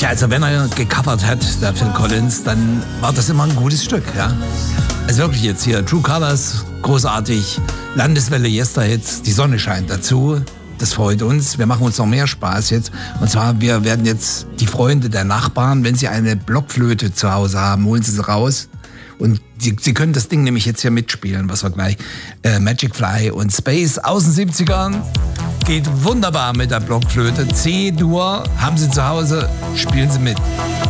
Tja, also wenn er gecovert hat, der Phil Collins, dann war das immer ein gutes Stück, ja. Also wirklich jetzt hier, True Colors, großartig, Landeswelle, Yesterhits, die Sonne scheint dazu. Das freut uns. Wir machen uns noch mehr Spaß jetzt. Und zwar, wir werden jetzt die Freunde der Nachbarn, wenn sie eine Blockflöte zu Hause haben, holen sie raus. Und sie können das Ding nämlich jetzt hier mitspielen, was wir gleich, Magic Fly und Space aus den 70ern. Geht wunderbar mit der Blockflöte. C-Dur haben sie zu Hause, spielen sie mit.